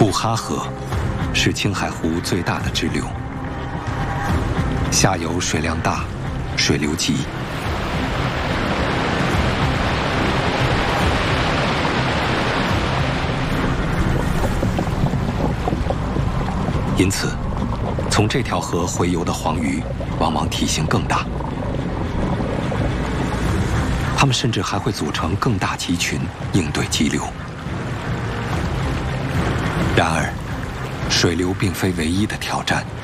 布哈河是青海湖最大的支流，下游水量大，水流急。因此，从这条河洄游的黄鱼往往体型更大，它们甚至还会组成更大集群应对激流。然而，水流并非唯一的挑战。